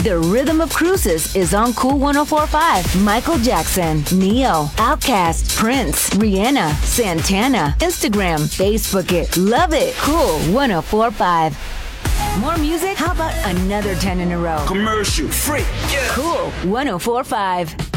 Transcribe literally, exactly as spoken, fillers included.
The Rhythm of Cruises is on Cool one oh four point five. Michael Jackson, Neo, Outkast, Prince, Rihanna, Santana. Instagram, Facebook it. Love it. Cool one oh four point five. More music? How about another ten in a row? Commercial free. Yeah. Cool one oh four point five.